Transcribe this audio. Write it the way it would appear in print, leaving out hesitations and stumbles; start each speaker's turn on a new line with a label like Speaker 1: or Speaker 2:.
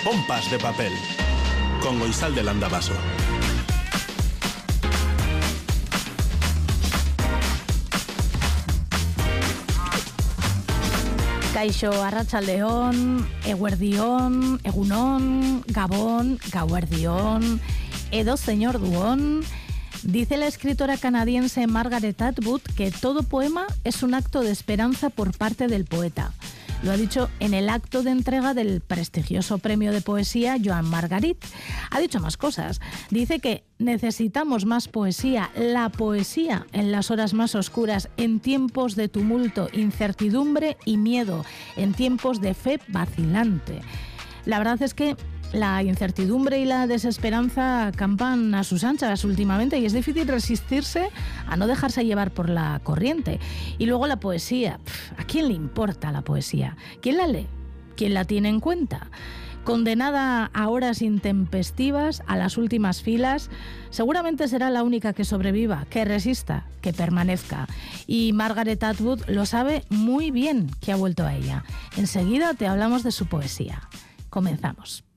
Speaker 1: Pompas de papel, con Goizal de Landavaso.
Speaker 2: Kaixo, arratsaldeon, eguerdion, egunon, gabón, gauerdion, edozein orduon. Dice la escritora canadiense Margaret Atwood que todo poema es un acto de esperanza por parte del poeta. Lo ha dicho en el acto de entrega del prestigioso premio de poesía Joan Margarit. Ha dicho más cosas. Dice que necesitamos más poesía, la poesía en las horas más oscuras, en tiempos de tumulto, incertidumbre y miedo, en tiempos de fe vacilante. La verdad es que la incertidumbre y la desesperanza campan a sus anchas últimamente y es difícil resistirse a no dejarse llevar por la corriente. Y luego la poesía. ¿A quién le importa la poesía? ¿Quién la lee? ¿Quién la tiene en cuenta? Condenada a horas intempestivas, a las últimas filas, seguramente será la única que sobreviva, que resista, que permanezca. Y Margaret Atwood lo sabe muy bien, que ha vuelto a ella. Enseguida te hablamos de su poesía. Comenzamos.